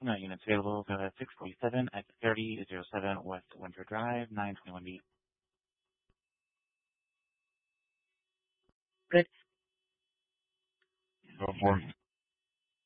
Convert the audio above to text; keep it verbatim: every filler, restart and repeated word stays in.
No units available. Go ahead, six forty-seven at thirty oh seven West Winter Drive, nine twenty-one B. Good. Go for it.